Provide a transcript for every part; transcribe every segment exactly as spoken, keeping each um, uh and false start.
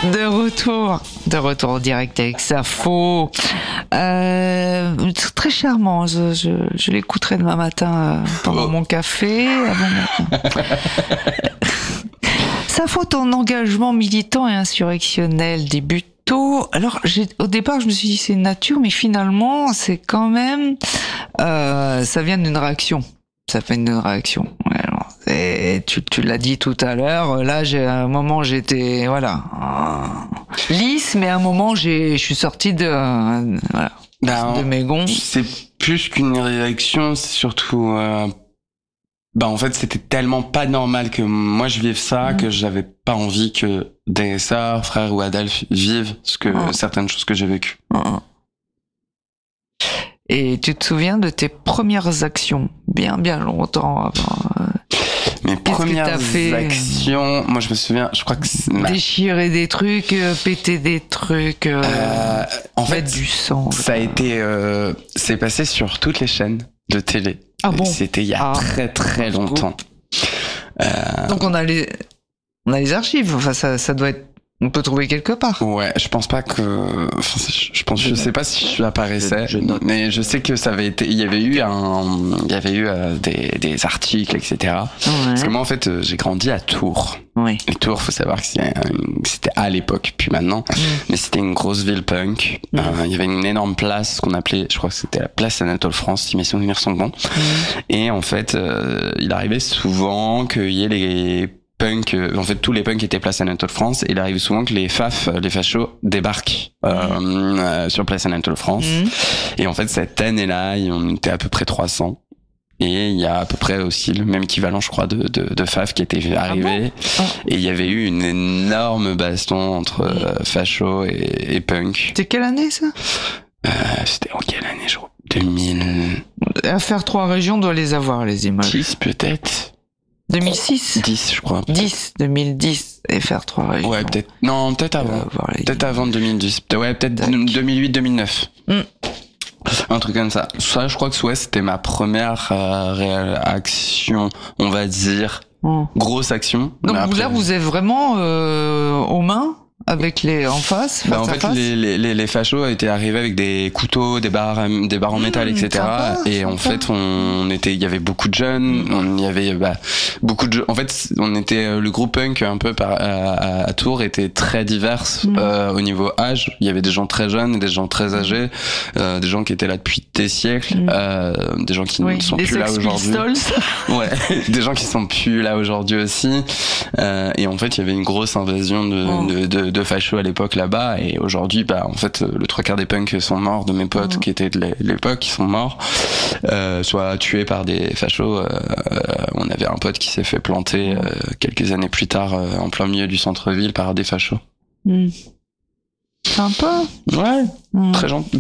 De retour, de retour en direct avec Sappho. Euh, très charmant, je, je, je l'écouterai demain matin euh, pendant oh. mon café. Avant matin. Sappho, ton engagement militant et insurrectionnel débute tôt. Alors, j'ai, au départ, je me suis dit c'est nature, mais finalement, c'est quand même, euh, ça vient d'une réaction. Ça fait une réaction. Ouais, alors, et tu, tu l'as dit tout à l'heure. Là, j'ai à un moment, j'étais voilà euh, lisse, mais à un moment, j'ai, je suis sorti de euh, voilà ben, de mes gonds. C'est plus qu'une réaction, c'est surtout. Euh, bah en fait, c'était tellement pas normal que moi je vive ça mmh. que j'avais pas envie que des sœurs, frères ou Adèle vivent ce que mmh. certaines choses que j'ai vécues. Mmh. Et tu te souviens de tes premières actions, bien bien longtemps avant euh, Mes premières actions, moi je me souviens, je crois que c'est... déchirer des trucs, euh, péter des trucs, euh, euh, en fait du sang. Ça a été, euh, c'est passé sur toutes les chaînes de télé. Ah bon? C'était il y a ah. très très longtemps. Euh... Donc on a les, on a les archives. Enfin ça, ça doit être. On peut trouver quelque part. Ouais, je pense pas que. Enfin, je pense, je, je sais pas si je apparaissais, je, je mais je sais que ça avait été. Il y avait eu un, il y avait eu euh, des, des articles, et cetera. Ouais. Parce que moi, en fait, j'ai grandi à Tours. Oui. Et Tours, faut savoir que c'était à l'époque, puis maintenant, mmh. mais c'était une grosse ville punk. Mmh. Euh, il y avait une énorme place qu'on appelait, je crois que c'était la place Anatole France, si mes souvenirs sont bons. Mmh. Et en fait, euh, il arrivait souvent qu'il y ait les punk, en fait tous les punks étaient place Anatole France et il arrive souvent que les faf, les fachos débarquent euh, mmh. euh, sur place Anatole France mmh. et en fait cette année-là on était à peu près trois cents et il y a à peu près aussi le même équivalent je crois de, de, de faf qui était arrivé ah bon oh. et il y avait eu une énorme baston entre mmh. euh, fachos et, et punk. C'était quelle année ça? euh, C'était en quelle année je crois deux mille. Affaire trois régions doit les avoir les images. dix peut-être. deux mille six dix je crois. dix deux mille dix F R trois régions. Ouais, peut-être. Non, peut-être avant. Peut-être avant deux mille dix. Ouais, peut-être deux mille huit deux mille neuf. Mm. Un truc comme ça. Ça, je crois que ouais, c'était ma première euh, réelle action, on va dire. Mm. Grosse action. Donc après... là, vous êtes vraiment euh, aux mains avec les en face, bah en fait, face. les, les, les fachos étaient arrivés avec des couteaux, des barres, des barres en métal, mmh, et cetera. Sympa, et sympa. En fait, on était, il y avait beaucoup de jeunes, on y avait bah, beaucoup de. En fait, on était le groupe punk un peu par, à, à Tours était très divers mmh. euh, au niveau âge. Il y avait des gens très jeunes, des gens très âgés, euh, des gens qui étaient là depuis des siècles, mmh. euh, des gens qui oui, ne sont plus là aujourd'hui. Ouais, des gens qui sont plus là aujourd'hui aussi. Euh, et en fait, il y avait une grosse invasion de, oh. de, de de fachos à l'époque là-bas et aujourd'hui bah en fait le trois quarts des punks sont morts de mes potes mmh. qui étaient de l'époque, ils sont morts euh, soit tués par des fachos. Euh, on avait un pote qui s'est fait planter euh, quelques années plus tard euh, en plein milieu du centre-ville par des fachos. Mmh. Sympa. Ouais, mmh. très gentil.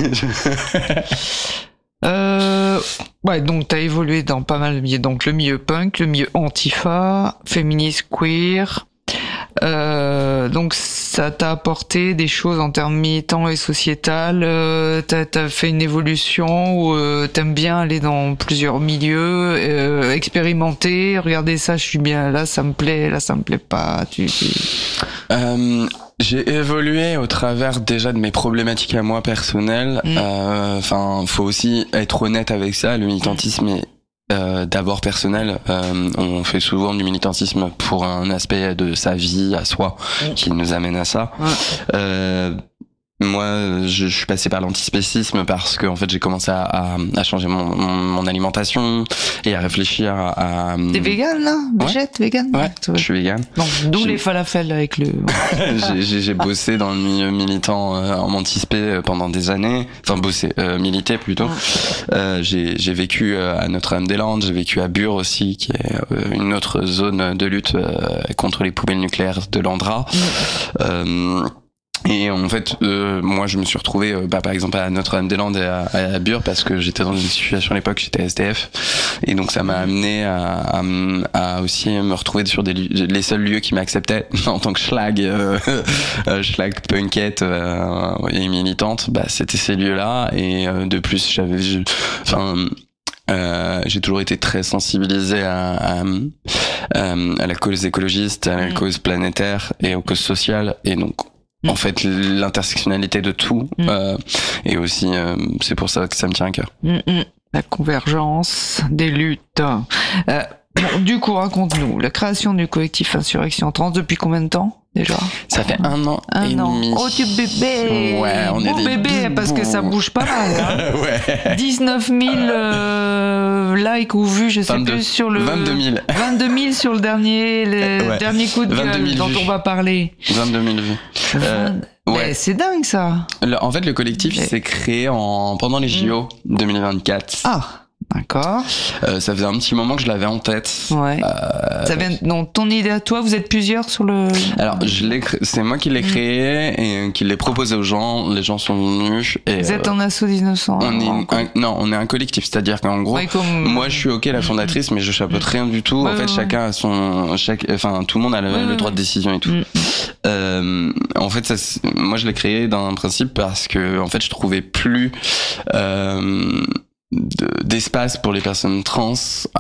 Euh, ouais, donc t'as évolué dans pas mal de milieux, donc le milieu punk, le milieu antifa, féministe, queer. Euh, donc ça t'a apporté des choses en termes militants et sociétal. Euh, t'as, t'as fait une évolution où euh, t'aimes bien aller dans plusieurs milieux, euh, expérimenter. Regardez ça, je suis bien là, ça me plaît, là ça me plaît pas. Tu, tu... Euh, j'ai évolué au travers déjà de mes problématiques à moi personnelles. Enfin, mmh. euh, faut aussi être honnête avec ça. Le militantisme est Euh, d'abord personnel, euh, on fait souvent du militantisme pour un aspect de sa vie à soi mmh. qui nous amène à ça. Ouais. Euh, moi, je, je suis passé par l'antispécisme parce que en fait, j'ai commencé à, à, à changer mon, mon, mon alimentation et à réfléchir à. à... T'es vegan là, végète, ouais. vegan. Ouais, je suis vegan. Donc d'où j'ai... les falafels avec le. j'ai, j'ai, j'ai bossé dans le milieu militant euh, en antispé pendant des années, enfin bossé, euh, milité plutôt. Ouais. Euh, j'ai, j'ai vécu euh, à Notre-Dame-des-Landes, j'ai vécu à Bure aussi, qui est euh, une autre zone de lutte euh, contre les poubelles nucléaires de l'Andra. Ouais. Euh, Et en fait, euh, moi, je me suis retrouvé, euh, bah, par exemple, à Notre-Dame-des-Landes et à, à Bure parce que j'étais dans une situation à l'époque, j'étais S D F, et donc ça m'a amené à, à, à aussi me retrouver sur des les seuls lieux qui m'acceptaient en tant que schlag, euh, schlag punkette euh, et militante. Bah, c'était ces lieux-là, et euh, de plus, j'avais, enfin. Euh, j'ai toujours été très sensibilisé à, à, à, à la cause écologiste, à la mmh. cause planétaire et aux causes sociales. Et donc, mmh. en fait, l'intersectionnalité de tout. Mmh. Euh, et aussi, euh, c'est pour ça que ça me tient à cœur. Mmh. La convergence des luttes. Euh, bon, du coup, raconte-nous, la création du collectif Insurrection Trans, depuis combien de temps déjà? Ça fait un an un et an. demi. Oh, tu bébé! Ouais, on Beau est des bébé, bibous. parce que ça bouge pas mal. Hein. Ouais. dix-neuf mille euh, likes ou vues, je sais vingt-deux plus, sur le... vingt-deux mille. vingt-deux mille sur le dernier, le ouais. dernier coup de gueule dont vues. On va parler. vingt-deux mille vues. Euh, ouais. Ouais. C'est dingue, ça. Le, en fait, le collectif s'est créé en, pendant les J O mmh. deux mille vingt-quatre. Ah! D'accord. Euh, ça faisait un petit moment que je l'avais en tête. Ouais. Euh... Ça vient donc ton idée à toi. Vous êtes plusieurs sur le. Alors je l'ai, cré... c'est moi qui l'ai créé et qui l'ai proposé aux gens. Les gens sont venus. Et vous êtes en asso dix-neuf cents. On est un... non, on est un collectif, c'est-à-dire qu'en gros, ouais, comme... moi je suis ok la fondatrice, mais je chapeaute rien du tout. Ouais, en fait, ouais, chacun a son, chaque, enfin tout le monde a le, ouais, le droit de décision et tout. Mm. Euh, en fait, ça, moi je l'ai créé d'un principe parce que en fait je trouvais plus. Euh, d'espace pour les personnes trans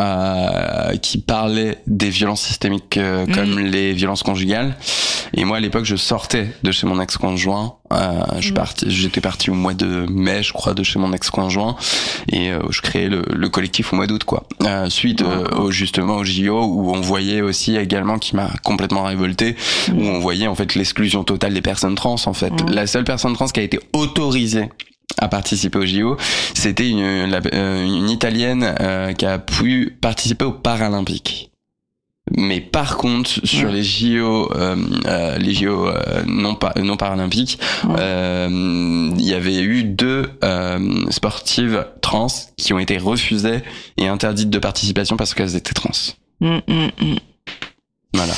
euh, qui parlaient des violences systémiques euh, comme mmh. les violences conjugales. Et moi à l'époque je sortais de chez mon ex-conjoint. Euh, je mmh. parti, j'étais parti au mois de mai je crois de chez mon ex-conjoint et euh, je créais le, le collectif au mois d'août quoi. Euh, suite euh, au, justement au J O où on voyait aussi également qui m'a complètement révolté mmh. où on voyait en fait l'exclusion totale des personnes trans en fait. Mmh. La seule personne trans qui a été autorisée à participer au J O, c'était une, la, une Italienne euh, qui a pu participer aux Paralympiques. Mais par contre, sur ouais. les J O, euh, euh, les J O euh, non, pas, non paralympiques, il ouais. euh, y avait eu deux euh, sportives trans qui ont été refusées et interdites de participation parce qu'elles étaient trans. Mmh, mmh, mmh. Voilà.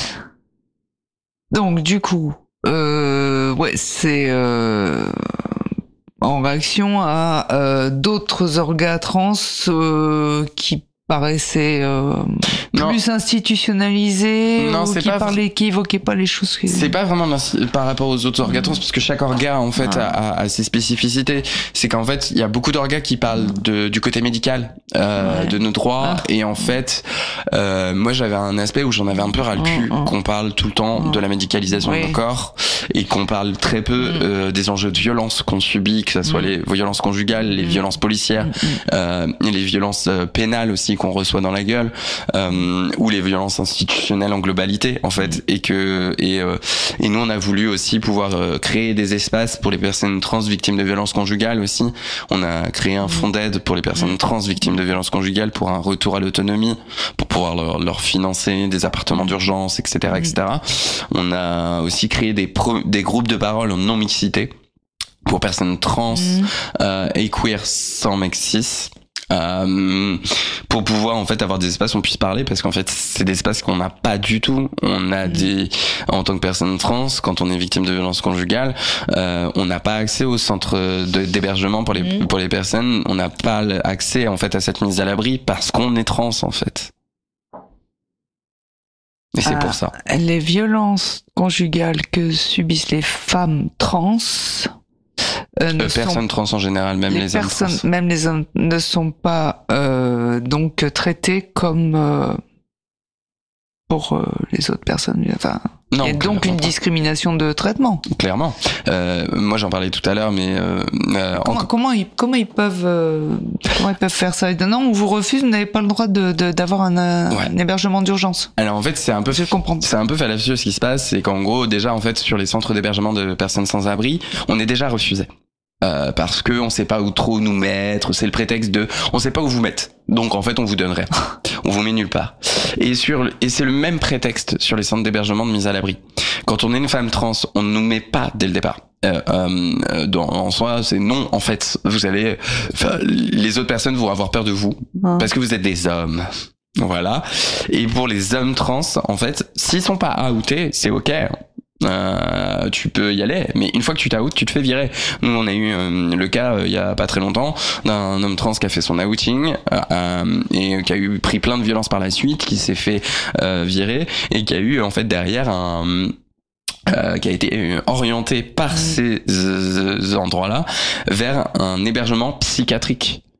Donc du coup, euh, ouais, c'est... Euh... en réaction à euh, d'autres orgas trans euh, qui paraissaient euh, plus institutionnalisés non, ou c'est qui pas parlaient, qui évoquaient pas les choses. Qui... C'est pas vraiment par rapport aux autres orgas trans parce que chaque orga en fait ah. a, a ses spécificités. C'est qu'en fait il y a beaucoup d'orgas qui parlent de, du côté médical, euh, ouais. de nos droits ah. et en fait euh, moi j'avais un aspect où j'en avais un peu ras le cul ah. qu'on parle tout le temps ah. de la médicalisation oui. de nos corps et qu'on parle très peu mm. euh, des enjeux de violence qu'on subit, que ça soit mm. les violences conjugales, les mm. violences policières, mm. euh, et les violences euh, pénales aussi qu'on reçoit dans la gueule, euh, ou les violences institutionnelles en globalité en fait, et que et euh, et nous on a voulu aussi pouvoir euh, créer des espaces pour les personnes trans victimes de violences conjugales aussi. On a créé un fonds d'aide pour les personnes trans victimes de violences conjugales pour un retour à l'autonomie, pour pouvoir leur, leur financer des appartements d'urgence, et cetera, et cetera. On a aussi créé des pro, des groupes de parole en non mixité pour personnes trans mmh. euh, et queer sans mec cis. Euh, pour pouvoir en fait avoir des espaces où on puisse parler parce qu'en fait c'est des espaces qu'on n'a pas du tout. On a mmh. des en tant que personne trans quand on est victime de violences conjugales euh, on n'a pas accès au centre de, d'hébergement pour les mmh. pour les personnes, on n'a pas accès en fait à cette mise à l'abri parce qu'on est trans en fait. Et c'est ah, pour ça. Les violences conjugales que subissent les femmes trans Euh, euh, personnes trans en général, même les, les hommes trans. Même les hommes ne sont pas euh, donc traités comme euh, pour euh, les autres personnes. Enfin, non, il y a donc une pas. discrimination de traitement. Clairement. Euh, moi, j'en parlais tout à l'heure, mais euh, comment, en... comment ils comment ils peuvent euh, comment ils peuvent faire ça? Non, on vous refuse, vous n'avez pas le droit de, de d'avoir un, ouais. un hébergement d'urgence. Alors en fait, c'est un peu je comprends. C'est un peu fallacieux ce qui se passe, c'est qu'en gros, déjà en fait, sur les centres d'hébergement de personnes sans abri, on est déjà refusé. Euh, parce que on sait pas où trop nous mettre, c'est le prétexte de on sait pas où vous mettre. Donc en fait on vous donne rien. On vous met nulle part. Et sur le, et c'est le même prétexte sur les centres d'hébergement de mise à l'abri. Quand on est une femme trans, on ne nous met pas dès le départ. Euh, euh, dans, en soi, c'est non en fait. Vous allez les autres personnes vont avoir peur de vous ouais. parce que vous êtes des hommes. Voilà. Et pour les hommes trans, en fait, s'ils sont pas outés, c'est ok. Euh, tu peux y aller, mais une fois que tu t'outes, tu te fais virer. Nous, on a eu euh, le cas euh, il y a pas très longtemps d'un homme trans qui a fait son outing euh, et qui a eu pris plein de violences par la suite, qui s'est fait euh, virer et qui a eu en fait derrière un Euh, qui a été orienté par ces euh, endroits-là vers un hébergement psychiatrique.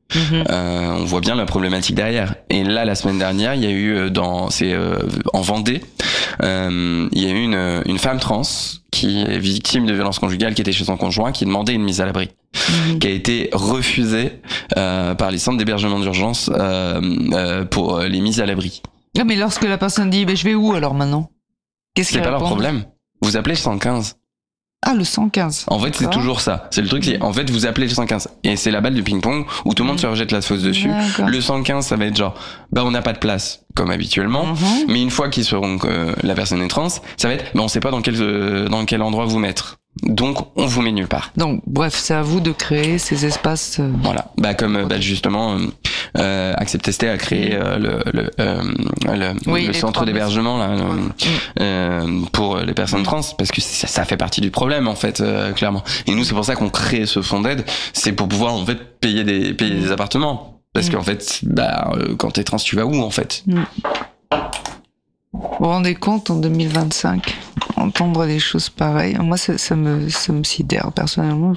Mmh. Euh, on voit bien la problématique derrière. Et là, la semaine dernière, il y a eu dans, c'est euh, en Vendée, euh, il y a eu une, une femme trans qui est victime de violences conjugales, qui était chez son conjoint, qui demandait une mise à l'abri, mmh. qui a été refusée euh, par les centres d'hébergement d'urgence euh, euh, pour les mises à l'abri. Ah, mais lorsque la personne dit, ben je vais où alors maintenant? Qu'est-ce C'est pas leur problème. Vous appelez le cent quinze. Ah, le cent quinze. En fait, c'est toujours ça. C'est le truc, c'est en fait, vous appelez le cent quinze. Et c'est la balle de ping-pong où tout le monde mmh. se rejette la fausse dessus. D'accord. Le cent quinze, ça va être genre, bah, on n'a pas de place, comme habituellement. Mmh. Mais une fois qu'ils sauront que la personne est trans, ça va être, bah, on sait pas dans quel, euh, dans quel endroit vous mettre. Donc, on vous met nulle part. Donc, bref, c'est à vous de créer ces espaces. Euh... Voilà. Bah, comme, okay. bah, justement, euh, euh, Acceptester a créé euh, le, le, euh, le, oui, le centre d'hébergement là, euh, mmh. euh, pour les personnes trans, parce que ça, ça fait partie du problème, en fait, euh, clairement. Et nous, c'est pour ça qu'on crée ce fonds d'aide, c'est pour pouvoir, en fait, payer des, payer mmh. des appartements. Parce mmh. qu'en fait, bah, euh, quand t'es trans, tu vas où, en fait? mmh. Vous vous rendez compte, en deux mille vingt-cinq, entendre des choses pareilles, moi ça, ça me ça me sidère personnellement.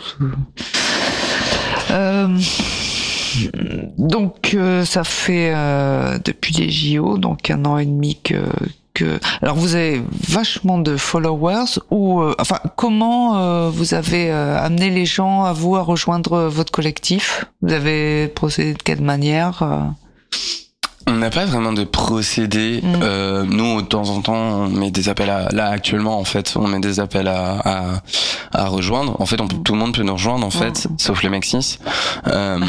Euh, donc euh, ça fait euh, depuis les J O, donc un an et demi que que. Alors vous avez vachement de followers ou euh, enfin comment euh, vous avez euh, amené les gens à vous à rejoindre votre collectif? Vous avez procédé de quelle manière? euh On n'a pas vraiment de procédé. Mmh. Euh, nous, de temps en temps, on met des appels à... Là, actuellement, en fait, on met des appels à, à, à rejoindre. En fait, on peut, tout le monde peut nous rejoindre, en fait, mmh. sauf les Mexis. Euh...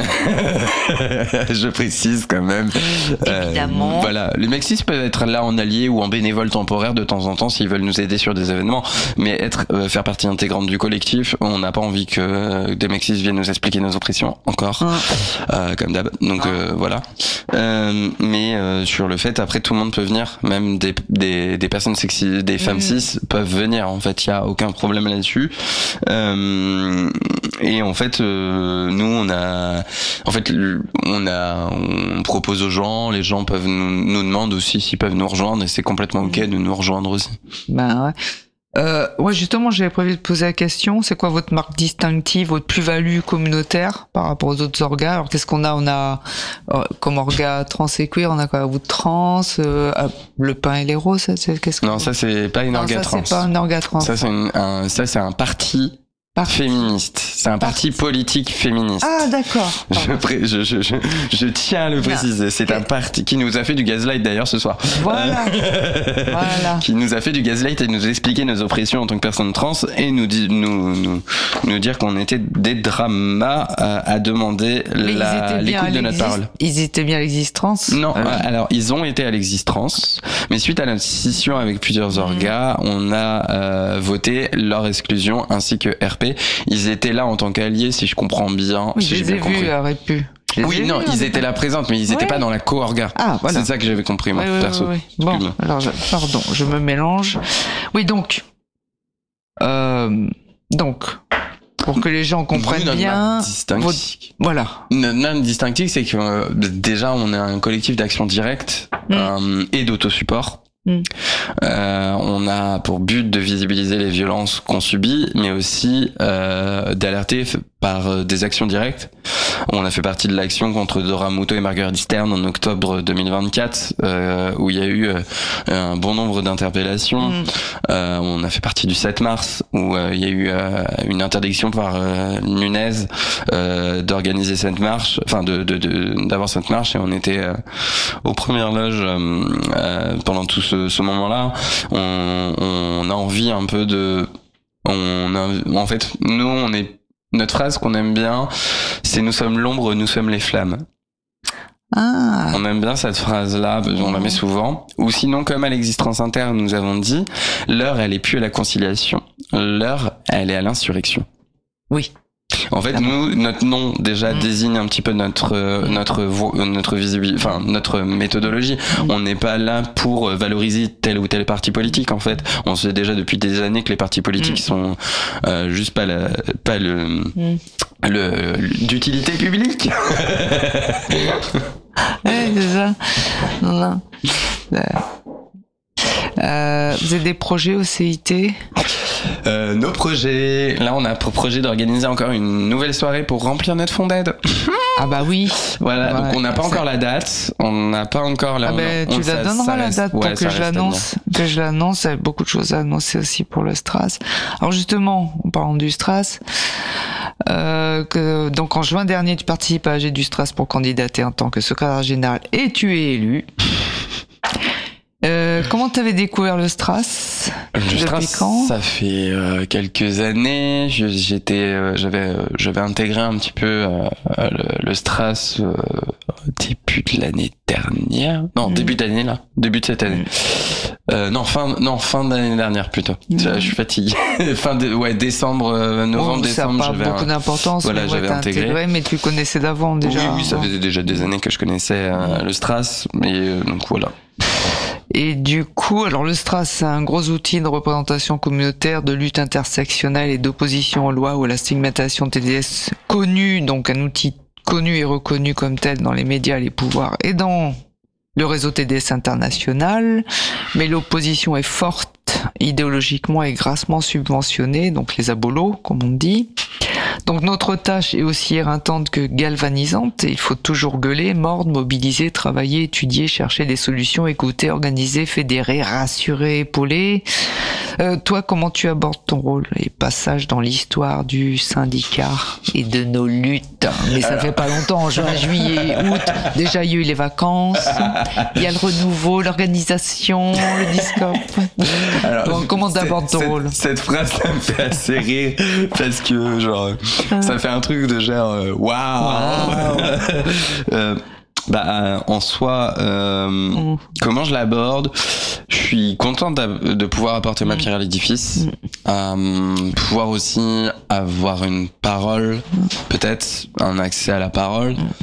Je précise quand même. Évidemment. Euh, voilà. Les Mexis peuvent être là en allié ou en bénévole temporaire de temps en temps s'ils veulent nous aider sur des événements. Mais être, euh, faire partie intégrante du collectif, on n'a pas envie que euh, des Mexis viennent nous expliquer nos oppressions, encore. Mmh. Euh, comme d'hab. Donc, euh, voilà. Euh, mais euh, sur le fait, après tout le monde peut venir, même des des des personnes sexy, des femmes mmh. cis peuvent venir. En fait, il y a aucun problème là-dessus. Euh, et en fait, euh, nous on a, en fait, on a, on propose aux gens, les gens peuvent nous, nous demandent aussi s'ils peuvent nous rejoindre et c'est complètement ok de nous rejoindre aussi. Ben ouais. Euh, ouais, justement, j'avais prévu de poser la question. C'est quoi votre marque distinctive, votre plus-value communautaire par rapport aux autres orgas? Alors, qu'est-ce qu'on a? On a, euh, comme orga trans et queer, on a quoi? Vous trans, euh, le pain et les roses, ça, c'est, qu'est-ce que... Non, ça, c'est pas une orga trans. Ça, c'est pas une orga trans. Ça, c'est une, un, ça, c'est un parti. Parti. Féministe. C'est un parti, parti politique féministe. Ah, d'accord. Je, pré- je, je, je, je tiens à le préciser. C'est okay. un parti qui nous a fait du gaslight d'ailleurs ce soir. Voilà. voilà. Qui nous a fait du gaslight et nous expliquer nos oppressions en tant que personnes trans et nous, di- nous, nous, nous dire qu'on était des dramas à, à demander la, l'écoute de notre parole. Ils étaient bien à l'existence? Non, euh. alors ils ont été à l'existence, mais suite à notre scission avec plusieurs orgas, mmh. on a euh, voté leur exclusion ainsi que R P. Ils étaient là en tant qu'alliés, si je comprends bien. Oui, si je j'ai les ai vus, aurait pu. Oui, non, ils étaient là présentes, mais ils étaient ouais. pas dans la co-orga. Ah, voilà. C'est ça que j'avais compris, moi, oui, oui, perso. Oui, oui. Bon, alors, je, pardon, je me mélange. Oui, donc, euh, donc, pour que les gens comprennent Nous, bien. Votre... Voilà. Notre même distinctif, c'est que euh, déjà, on est un collectif d'action directe mm. euh, et d'autosupport. Mmh. Euh, on a pour but de visibiliser les violences qu'on subit, mais aussi euh, d'alerter par des actions directes. On a fait partie de l'action contre Dora Muto et Marguerite Stern en octobre deux mille vingt-quatre, euh, où il y a eu euh, un bon nombre d'interpellations. Mmh. Euh, on a fait partie du sept mars, où euh, il y a eu euh, une interdiction par euh, Nunez euh, d'organiser cette marche, enfin de, de, de d'avoir cette marche, et on était euh, aux premières loges euh, euh, pendant tout ce, ce moment-là. On, on a envie un peu de, on a, en fait, nous on est Notre phrase qu'on aime bien, c'est « Nous sommes l'ombre, nous sommes les flammes ». Ah. On aime bien cette phrase-là, on la met souvent. Ou sinon, comme à l'existence interne, nous avons dit, l'heure, elle est plus à la conciliation. L'heure, elle est à l'insurrection. Oui. En fait, nous, notre nom déjà mmh. désigne un petit peu notre euh, notre vo- notre visibilité, enfin notre méthodologie. Mmh. On n'est pas là pour valoriser tel ou tel parti politique. En fait, on sait déjà depuis des années que les partis politiques mmh. sont euh, juste pas la, pas le mmh. le d'utilité publique. Ouais, c'est ça. Non, non. Euh, vous avez des projets au C I T? Euh, nos projets, là on a pour projet d'organiser encore une nouvelle soirée pour remplir notre fonds d'aide. Ah bah oui. Voilà, ouais, donc on n'a pas encore la date, on n'a pas encore la... Ah ben, on, tu on, la ça, donneras ça la reste, date pour ouais, que je l'annonce. Que je l'annonce, il y a beaucoup de choses à annoncer aussi pour le Stras. Alors justement, en parlant du Stras, euh, que, donc en juin dernier, tu participes à A G du Stras pour candidater en tant que secrétaire général et tu es élu. Euh, comment t'avais découvert le Stras? Le Stras, quand ça fait euh, quelques années. Je, j'étais, euh, j'avais, euh, j'avais intégré un petit peu euh, le, le Stras euh, début de l'année dernière. Non, mmh. début d'année là, début de cette année. Mmh. Euh, non, fin, non, fin d'année dernière plutôt. Mmh. Je suis fatigué. fin de, ouais, décembre, euh, novembre, oh, décembre. Ça n'a pas beaucoup un... d'importance. Voilà, j'avais intégré. intégré. Mais tu connaissais d'avant déjà. Oui, oui, ça faisait déjà des années que je connaissais euh, le Stras, et euh, donc voilà. Et du coup, alors le Stras, c'est un gros outil de représentation communautaire, de lutte intersectionnelle et d'opposition aux lois ou à la stigmatisation T D S connu, donc un outil connu et reconnu comme tel dans les médias, les pouvoirs et dans le réseau T D S international. Mais l'opposition est forte idéologiquement et grassement subventionnée, donc les abolos, comme on dit. Donc notre tâche est aussi éreintante que galvanisante, et il faut toujours gueuler, mordre, mobiliser, travailler, étudier, chercher des solutions, écouter, organiser, fédérer, rassurer, épauler. Euh, toi, comment tu abordes ton rôle et passage dans l'histoire du syndicat et de nos luttes? Mais ça Alors... fait pas longtemps, en juin, juillet, août, déjà il y a eu les vacances, il y a le renouveau, l'organisation, le discours. Alors, donc, comment t'abordes ton cette, rôle? Cette phrase, ça me fait assez rire, parce que genre, ça fait un truc de genre, waouh wow. euh, Bah, euh, en soi, euh, mmh. comment je l'aborde? Je suis content de pouvoir apporter ma pierre à l'édifice, mmh. euh, pouvoir aussi avoir une parole, peut-être un accès à la parole, mmh.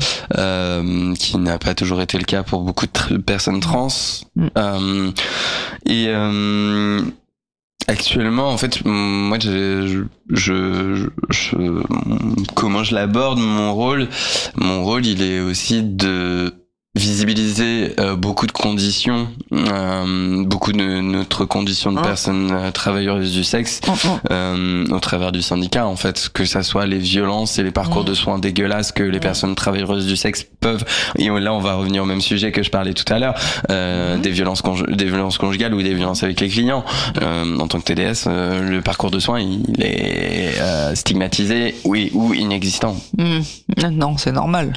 euh, qui n'a pas toujours été le cas pour beaucoup de tr- personnes trans. Mmh. Euh, et euh, actuellement, en fait, moi, je, je, je, je comment je l'aborde, mon rôle, mon rôle, il est aussi de visibiliser euh, beaucoup de conditions, euh, beaucoup de notre conditions de personnes euh, travailleuses du sexe euh, au travers du syndicat, en fait, que ça soit les violences et les parcours de soins dégueulasses que les personnes travailleuses du sexe peuvent, et là on va revenir au même sujet que je parlais tout à l'heure, euh, des violences conj- des violences conjugales ou des violences avec les clients. Euh, en tant que T D S, euh, le parcours de soins il est euh, stigmatisé oui, ou inexistant. Mmh. Non, c'est normal.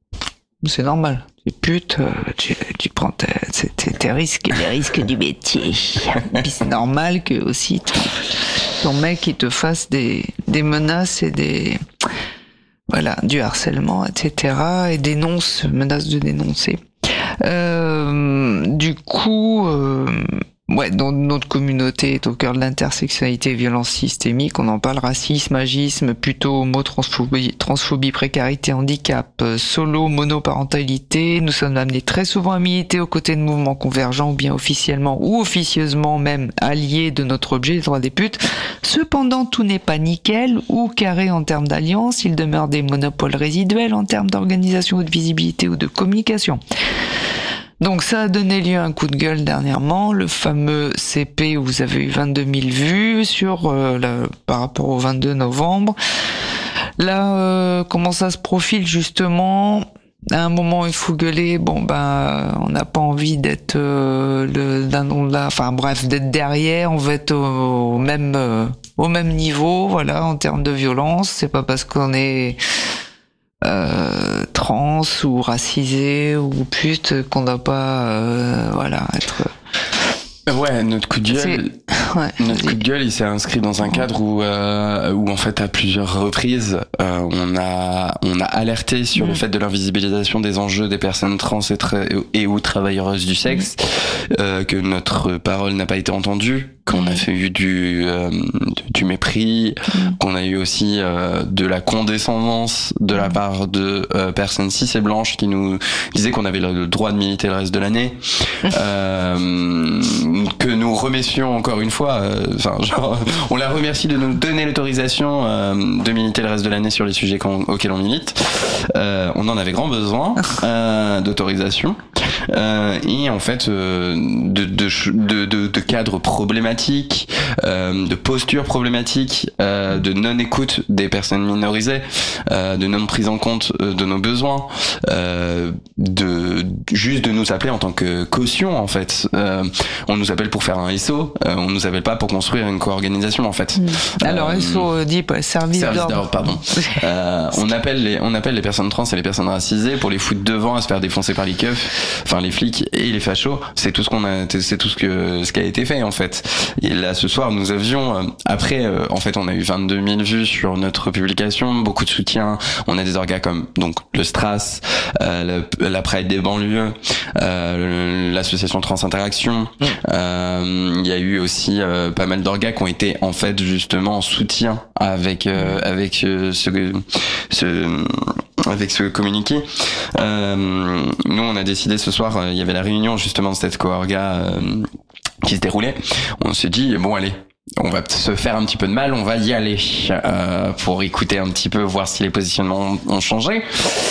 C'est normal. Tu putes, tu, tu prends tes, tes, tes risques, les risques du métier. Et puis c'est normal que aussi tu, ton mec il te fasse des, des menaces et des, voilà, du harcèlement, et cetera. Et dénonce, menace de dénoncer. Euh, du coup, euh, ouais, dans notre communauté est au cœur de l'intersectionnalité et violence systémique. On en parle, racisme, agisme, plutôt homo, transphobie, transphobie, précarité, handicap, solo, monoparentalité. Nous sommes amenés très souvent à militer aux côtés de mouvements convergents ou bien officiellement ou officieusement même alliés de notre objet, les droits des putes. Cependant, tout n'est pas nickel ou carré en termes d'alliance. Il demeure des monopoles résiduels en termes d'organisation ou de visibilité ou de communication. Donc ça a donné lieu à un coup de gueule dernièrement, le fameux C P où vous avez eu vingt-deux mille vues sur euh, la, par rapport au vingt-deux novembre. Là, euh, comment ça se profile justement? À un moment, il faut gueuler. Bon ben, on n'a pas envie d'être euh, le d'un nom là. Enfin bref, d'être derrière. On veut être au, au même euh, au même niveau, voilà, en termes de violence. C'est pas parce qu'on est Euh, trans ou racisé ou pute qu'on doit pas euh, voilà être ouais notre coup de gueule ouais, notre coup de gueule il s'est inscrit dans un cadre où euh, où en fait à plusieurs reprises euh, on a on a alerté sur mmh. le fait de l'invisibilisation des enjeux des personnes trans et, tra- et ou travailleuses du sexe, mmh. euh, que notre parole n'a pas été entendue, qu'on a fait eu du euh, du mépris, mmh. qu'on a eu aussi euh, de la condescendance de la part de euh, personnes cis et blanches qui nous disaient qu'on avait le droit de militer le reste de l'année, euh, que nous remercions encore une fois, enfin euh, genre on la remercie de nous donner l'autorisation euh, de militer le reste de l'année sur les sujets auxquels on milite. Euh, on en avait grand besoin euh, d'autorisation. euh, et en fait euh, de, de, de, de, de cadres problématiques, euh, de postures problématiques, euh, de non-écoute des personnes minorisées, euh, de non-prise en compte de nos besoins, euh, de juste de nous appeler en tant que caution en fait. Euh, on nous appelle pour faire un S O, euh, on nous appelle pas pour construire une co-organisation en fait. Mmh. Alors euh, S O dit pas service, service d'ordre. d'ordre pardon. euh, on appelle les on appelle les personnes trans et les personnes racisées pour les foutre devant à se faire défoncer par les keufs, enfin les flics et les fachos. C'est tout ce qu'on a, c'est tout ce que ce qui a été fait en fait. Et là ce soir nous avions euh, après euh, en fait on a eu vingt-deux mille vues sur notre publication, beaucoup de soutien. On a des orgas comme donc le Stras, euh, la, la Pride des banlieues, euh, l'association Trans Interaction. Il mmh. euh, y a eu aussi euh, pas mal d'orgas qui ont été en fait justement en soutien avec euh, avec euh, ce ce avec ce communiqué. Euh, nous on a décidé ce soir, il euh, y avait la réunion justement de cette co-orga euh, qui se déroulait. On s'est dit bon allez, on va se faire un petit peu de mal, on va y aller euh, pour écouter un petit peu, voir si les positionnements ont changé.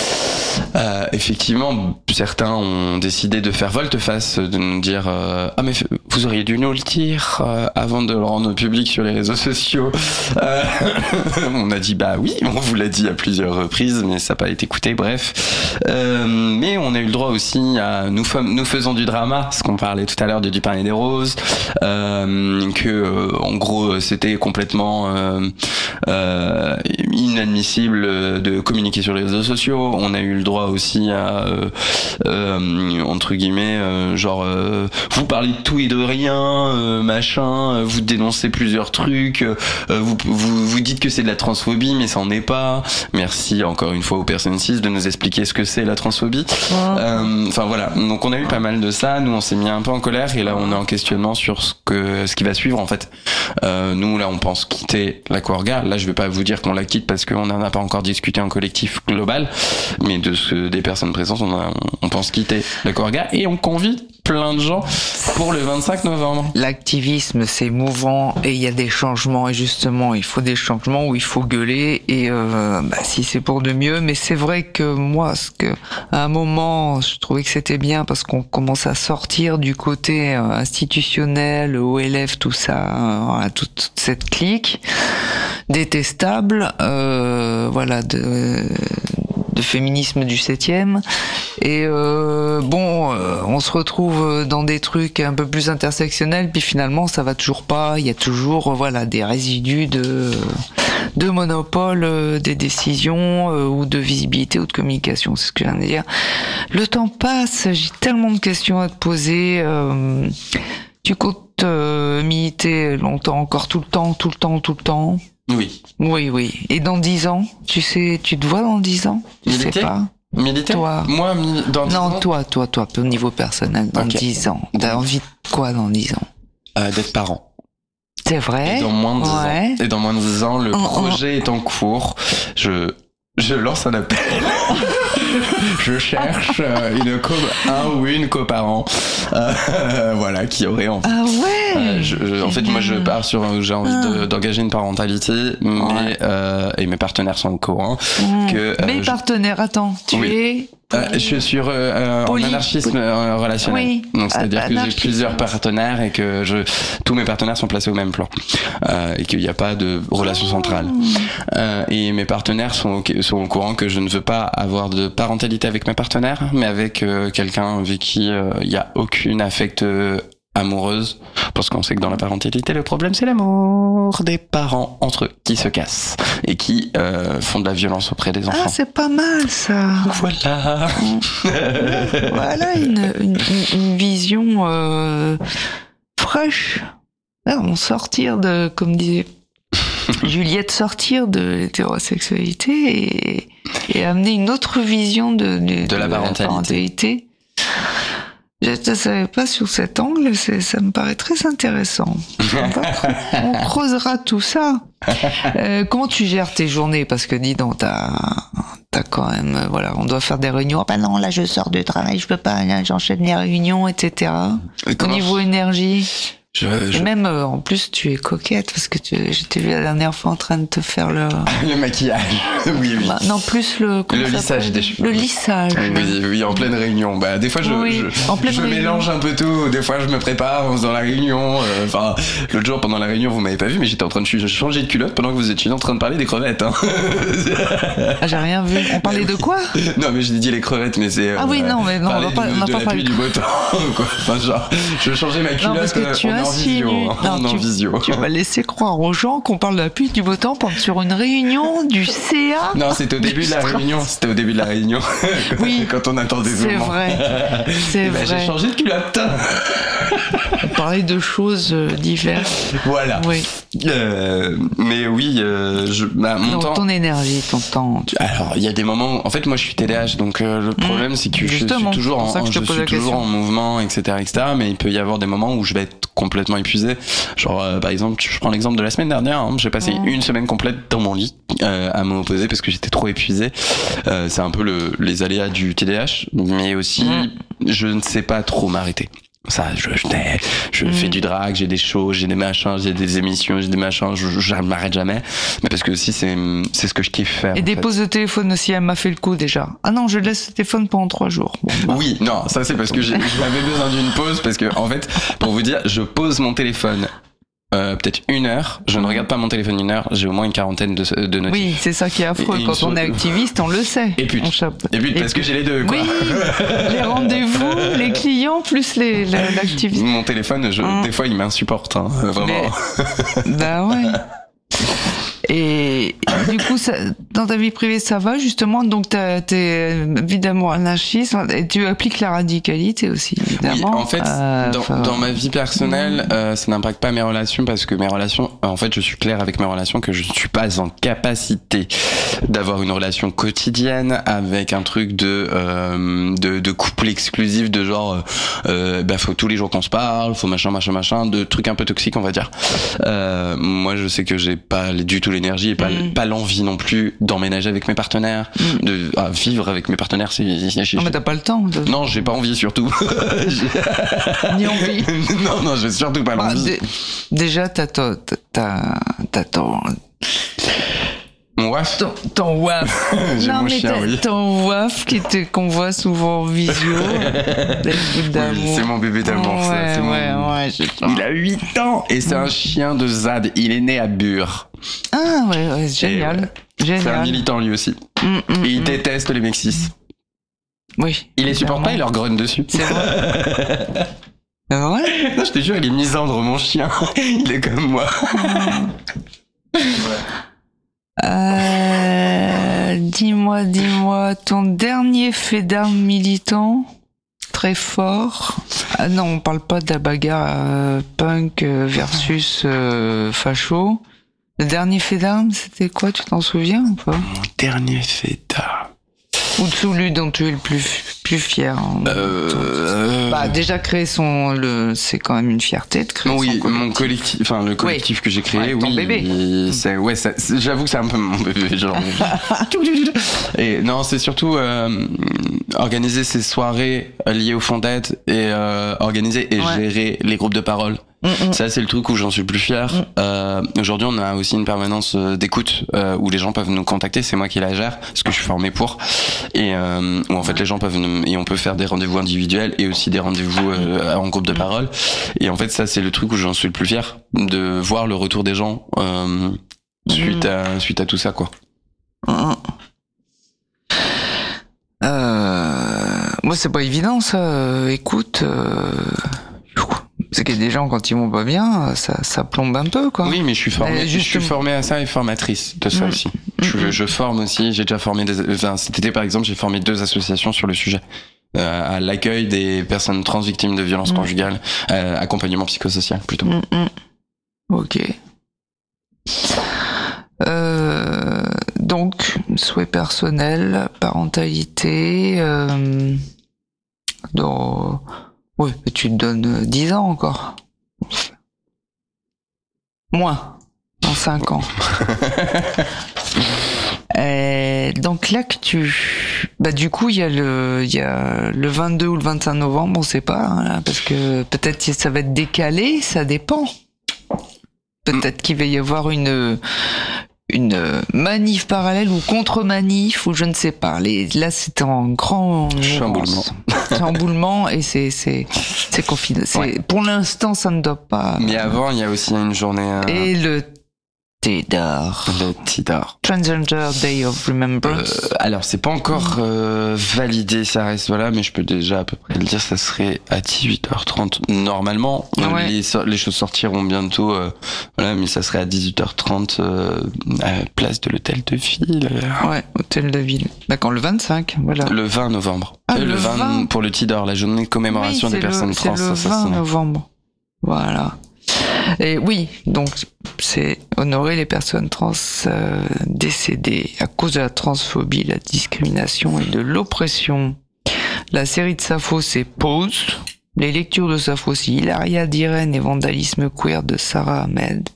Euh, effectivement, certains ont décidé de faire volte-face, de nous dire euh, ah mais vous auriez dû nous le dire euh, avant de le rendre public sur les réseaux sociaux. Euh, on a dit bah oui, on vous l'a dit à plusieurs reprises, mais ça n'a pas été écouté. Bref, euh, mais on a eu le droit aussi à nous, nous faisons du drama, ce qu'on parlait tout à l'heure de du pain et des roses, euh, que euh, en gros c'était complètement euh, euh, inadmissible de communiquer sur les réseaux sociaux. On a eu le droit aussi à euh, euh, entre guillemets euh, genre euh, vous parlez de tout et de rien euh, machin, euh, vous dénoncez plusieurs trucs, euh, vous, vous vous dites que c'est de la transphobie mais ça en est pas. Merci encore une fois aux personnes cis de nous expliquer ce que c'est la transphobie. Enfin ouais. euh, voilà, donc on a eu pas mal de ça, nous on s'est mis un peu en colère et là on est en questionnement sur ce que ce qui va suivre en fait. Euh, nous là on pense quitter la co-orga, là je vais pas vous dire qu'on la quitte parce qu'on n'en a pas encore discuté en collectif global, mais de ce, des personnes présentes, on, a, on pense quitter la co-orga et on convie plein de gens pour le vingt-cinq novembre. L'activisme c'est mouvant et il y a des changements et justement il faut des changements où il faut gueuler et euh, bah, si c'est pour de mieux, mais c'est vrai que moi ce que à un moment je trouvais que c'était bien parce qu'on commence à sortir du côté euh, institutionnel, O L F, tout ça, euh, toute, toute cette clique détestable, euh, voilà de de féminisme du septième et euh, bon euh, on se retrouve dans des trucs un peu plus intersectionnels puis finalement ça va toujours pas, il y a toujours euh, voilà des résidus de de monopole euh, des décisions euh, ou de visibilité ou de communication, c'est ce que je viens de dire. Le temps passe, j'ai tellement de questions à te poser. Euh, tu comptes euh, militer longtemps encore, tout le temps, tout le temps, tout le temps? Oui. Oui, oui. Et dans dix ans, tu sais, tu te vois dans dix ans? Tu Militer sais pas? Militer? Toi. Moi, mi- dans dix ans? Non, toi, toi, toi, au niveau personnel, dans okay. dix ans. T'as envie de quoi dans dix ans? Euh, d'être parent. C'est vrai? Et dans moins de dix ouais. ans. Et dans moins de dix ans, le oh, projet oh. est en cours. Je, je lance un appel. Je cherche une co un ou une coparent euh, voilà qui aurait envie. Ah ouais. Euh, je, je, en fait moi je pars sur j'ai envie ah. de, d'engager une parentalité mais ouais. euh, et mes partenaires sont au courant mmh. que euh, mes je... partenaires attends tu oui. es Euh, je suis sur euh, en anarchisme euh, relationnel. Oui. Donc c'est-à-dire que j'ai plusieurs partenaires et que je tous mes partenaires sont placés au même plan euh, et qu'il n'y a pas de relation centrale. Euh, et mes partenaires sont au, sont au courant que je ne veux pas avoir de parentalité avec mes partenaires, mais avec euh, quelqu'un avec qui il euh, y a aucune affect euh, amoureuse, parce qu'on sait que dans la parentalité le problème c'est l'amour des parents entre eux qui se cassent et qui euh, font de la violence auprès des enfants. Ah c'est pas mal ça. Voilà. Voilà une, une, une vision euh, fraîche. Là, on sortir de, comme disait Juliette, sortir de l'hétérosexualité et, et amener une autre vision de, de, de, de la parentalité. La parentalité. Je ne savais pas sur cet angle, c'est, ça me paraît très intéressant. On creusera tout ça. Euh, comment tu gères tes journées? Parce que dis donc, t'as, t'as quand même, voilà, on doit faire des réunions. Ah ben non, là je sors du travail, je peux pas, là, j'enchaîne les réunions, et cetera. Au niveau énergie. Je, Et je... même, euh, en plus, tu es coquette, parce que tu, je t'ai vu la dernière fois en train de te faire le... le maquillage, oui, oui. Bah, non, plus le... Le lissage des cheveux. Le lissage. Oui, oui, en pleine réunion. Bah, des fois, je, oui, je, en pleine je réunion. mélange un peu tout. Des fois, je me prépare en faisant la réunion. Enfin, euh, l'autre jour, pendant la réunion, vous m'avez pas vu, mais j'étais en train de changer de culotte pendant que vous étiez en train de parler des crevettes. Hein. Ah, j'ai rien vu. On parlait de quoi? Non, mais j'ai dit les crevettes, mais c'est... Ah euh, oui, non, mais non, on va pas, on de, va de pas la pluie, du beau temps, quoi. Enfin, genre, je changeais ma culotte. Non, parce que tu en, en visio. Non, en tu, visio. tu vas laisser croire aux gens qu'on parle de la pluie, du beau temps pendant sur une réunion du C A. Non, c'était au début de la réunion. C'était au début de la réunion. Oui. Quand on attendait C'est vrai. C'est bah, vrai. J'ai changé de culotte. On parlait de choses euh, diverses. Voilà. Oui. Euh, mais oui, euh, je, bah, mon donc, temps. ton énergie, ton temps. Tu... Alors, il y a des moments. En fait, moi, je suis T D A H, donc euh, le problème, mmh. c'est que Justement, je suis toujours, en, je je suis toujours en mouvement, et cetera, et cetera. Mais il peut y avoir des moments où je vais être complètement épuisé. Genre, euh, par exemple, je prends l'exemple de la semaine dernière. Hein, j'ai passé mmh. une semaine complète dans mon lit euh, à m'opposer parce que j'étais trop épuisé. Euh, c'est un peu le, les aléas du T D A H, mais aussi, mmh. je ne sais pas trop m'arrêter. Ça, je, je, je mmh. fais du drag, j'ai des shows, j'ai des machins, j'ai des émissions, j'ai des machins, je, je, je m'arrête jamais. Mais parce que aussi, c'est, c'est ce que je kiffe faire. Et des pauses de téléphone aussi, elle m'a fait le coup déjà. Ah non, je laisse le téléphone pendant trois jours. Bon, bah. Oui, non, ça c'est parce que j'ai, j'avais besoin d'une pause, parce que, en fait, pour vous dire, je pose mon téléphone. Euh, peut-être une heure, je ne regarde pas mon téléphone une heure, j'ai au moins une quarantaine de, de notifs. Oui, c'est ça qui est affreux. Et, et quand on est activiste, on le sait. Et puis, et puis parce que j'ai les deux, quoi. Oui, les rendez-vous, les clients, plus les, l'activiste. Mon téléphone, je, hum. des fois, il m'insupporte, hein, vraiment. Mais, bah ouais. Et du coup, ça, dans ta vie privée, ça va justement. Donc, t'es évidemment anarchiste et tu appliques la radicalité aussi, évidemment. Oui, en fait, euh, dans, dans ma vie personnelle, mmh. euh, ça n'impacte pas mes relations parce que mes relations, en fait, je suis clair avec mes relations que je ne suis pas en capacité d'avoir une relation quotidienne avec un truc de euh, de, de couple exclusif, de genre, euh, bah faut tous les jours qu'on se parle, faut machin, machin, machin, de trucs un peu toxiques, on va dire. Euh, moi, je sais que j'ai pas du tout l'énergie et pas, mmh. pas l'envie non plus d'emménager avec mes partenaires, mmh. de ah, vivre avec mes partenaires. C'est, c'est, non mais t'as pas le temps. De... Non, j'ai pas envie surtout. Ni envie. Non, non, j'ai surtout pas bah, l'envie. D- déjà, t'as ton, t'as, t'as ton. Mon waf. Ton, ton waf. J'ai non mon mais chien, oui. Ton waf qui te, qu'on voit souvent en visio. Oui, c'est mon bébé d'amour, ouais, ça. C'est ouais, mon... ouais, Il a huit ans et c'est mmh. un chien de Zad. Il est né à Bure. Ah ouais, ouais génial. Et, génial. C'est un militant lui aussi. Mmh, mmh, et il mmh. déteste les Mexis. Oui. Il les supporte pas, il leur grogne dessus. C'est vrai. C'est vrai. Non, je te jure, il est misandre, mon chien. Il est comme moi. Ouais. Euh, dis-moi, dis-moi, ton dernier fait d'armes militant, très fort. Ah non, on parle pas de la bagarre euh, punk versus euh, facho. Le dernier fait d'armes, c'était quoi, tu t'en souviens ou pas? Mon dernier fait d'armes. Ou celui dont tu es le plus plus fier. Hein, euh, euh... Bah déjà créer son le c'est quand même une fierté de créer. Oui, son collectif. mon collectif, enfin le collectif oui. que j'ai créé, ouais, oui. Ton bébé. Il, c'est ouais, ça, c'est, j'avoue que c'est un peu mon bébé, genre. Et non, c'est surtout euh, organiser ces soirées liées au fond d'aide et euh, organiser et ouais. gérer les groupes de parole. Mm-mm. Ça, c'est le truc où j'en suis le plus fier. Mm. Euh, aujourd'hui, on a aussi une permanence d'écoute euh, où les gens peuvent nous contacter. C'est moi qui la gère, parce que je suis formé pour. Et euh, où en fait, les gens peuvent nous, et on peut faire des rendez-vous individuels et aussi des rendez-vous euh, en groupe de parole. Et en fait, ça, c'est le truc où j'en suis le plus fier, de voir le retour des gens euh, suite mm. à suite à tout ça, quoi. Mm. Euh, moi, c'est pas évident, ça. Euh, écoute. Euh... C'est que des gens, quand ils vont pas bien, ça, ça plombe un peu, quoi. Oui, mais je suis formé, je suis formé à ça et formatrice de ça mmh. aussi. Mmh. Je, je forme aussi, j'ai déjà formé des, enfin, cet été, par exemple, j'ai formé deux associations sur le sujet. Euh, à l'accueil des personnes trans victimes de violences mmh. conjugales, euh, accompagnement psychosocial, plutôt. Mmh. Ok. Euh, donc, souhait personnel, parentalité, euh, dans, oui, tu te donnes dix ans encore. Moins, dans cinq ans. Et donc, donc l'actu, bah du coup il y a le il y a le vingt-deux ou le vingt-cinq novembre, on sait pas hein, là, parce que peut-être que ça va être décalé, ça dépend. Peut-être qu'il va y avoir une une manif parallèle ou contre-manif ou je ne sais pas. Les, là c'est en grand chamboulement. Chamboulement et c'est c'est c'est confident. C'est ouais. Pour l'instant ça ne doit pas. Mais avant il y a aussi une journée. Euh... Et le T D A R. Le T D A R. Transgender Day of Remembrance. Euh, alors, c'est pas encore euh, validé, ça reste voilà, mais je peux déjà à peu près le dire, ça serait à dix-huit heures trente. Normalement, ouais. les, les choses sortiront bientôt, euh, voilà, mais ça serait à dix-huit heures trente euh, à la place de l'hôtel de ville. Ouais, hôtel de ville. D'accord, le vingt-cinq, voilà. Le vingt novembre. Ah, euh, le, le vingt, vingt pour le T D A R, la journée de commémoration oui, des personnes le, trans. C'est le vingt novembre. Voilà. Et oui, donc c'est honorer les personnes trans euh, décédées à cause de la transphobie, la discrimination et de l'oppression. La série de Sappho, c'est Pause. Les lectures de Sappho, c'est Hilaria d'Irène et Vandalisme queer de Sarah Ahmed.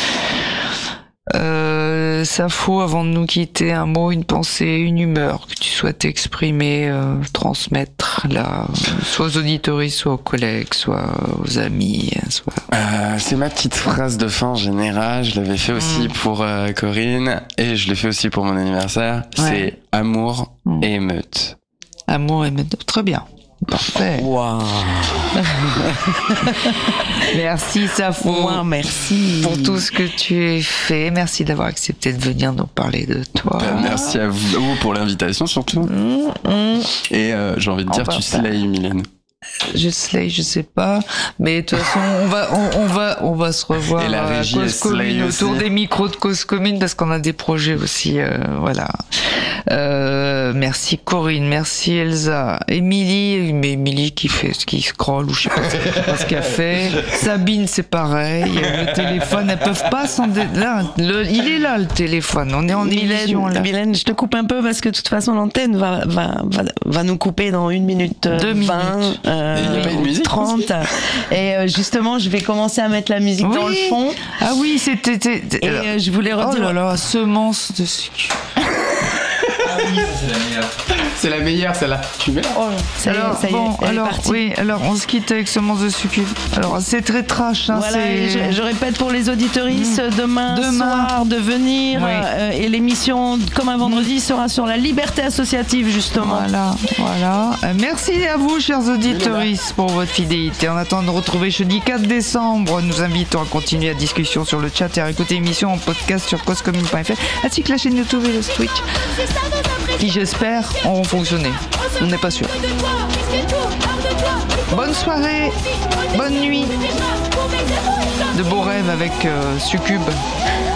Euh, Sappho, avant de nous quitter, un mot, une pensée, une humeur que tu souhaites exprimer, euh, transmettre là, soit aux auditoristes, soit aux collègues, soit aux amis, soit... Euh, c'est ma petite phrase de fin en général. Je l'avais fait aussi mmh. pour euh, Corinne et je l'ai fait aussi pour mon anniversaire. Ouais. C'est amour mmh. et émeute. Amour et émeute, très bien. Parfait. Wow. Merci Sappho. Wow, merci pour tout ce que tu as fait. Merci d'avoir accepté de venir nous parler de toi. Ben, merci à vous pour l'invitation surtout. Mmh, mmh. Et euh, j'ai envie de dire, tu slay, Mylène. Je slay, je sais pas, mais de toute façon, on va, on, on va, on va se revoir et la à Cause Commune, autour des micros de Cause Commune, parce qu'on a des projets aussi, euh, voilà. Euh, merci Corinne, merci Elsa, Émilie, mais Émilie qui fait ce qui scrolle ou je sais pas, je sais pas ce qu'elle fait. Sabine, c'est pareil. Le téléphone, elles peuvent pas s'en dé... là, le, il est là le téléphone. On est en émission là. Mylène, je te coupe un peu parce que de toute façon l'antenne va, va, va, va nous couper dans une minute Deux vingt. Minutes. Euh, il n'y a pas une musique trente et euh, justement je vais commencer à mettre la musique oui. dans le fond. Ah oui, c'était et euh, je voulais redire oh là là, semence de sucre. Ah oui, c'est la meilleure. C'est la meilleure celle-là. Tu mets là. Oh, ça alors, y est, ça bon, y est, alors oui, alors on se quitte avec semence de sucre. Alors c'est très trash. Hein, voilà, c'est... Je, je répète pour les auditoristes, mmh. demain, demain soir de venir oui. euh, et l'émission comme un vendredi mmh. sera sur la liberté associative justement. Voilà, voilà. Euh, merci à vous chers auditoristes pour votre fidélité. En attendant de retrouver jeudi quatre décembre, nous invitons à continuer la discussion sur le chat et à écouter l'émission en podcast sur cause commune point f r ainsi que la chaîne YouTube et le Twitch qui j'espère auront fonctionné. On n'est pas sûr. Bonne soirée, bonne nuit, de beaux rêves avec euh, Succube.